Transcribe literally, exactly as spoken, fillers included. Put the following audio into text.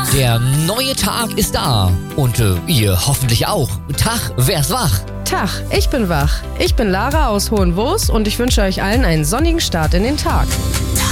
Der neue Tag ist da und äh, ihr hoffentlich auch. Tag, wer ist wach? Tag, ich bin wach. Ich bin Lara aus Hohenwoos und ich wünsche euch allen einen sonnigen Start in den Tag.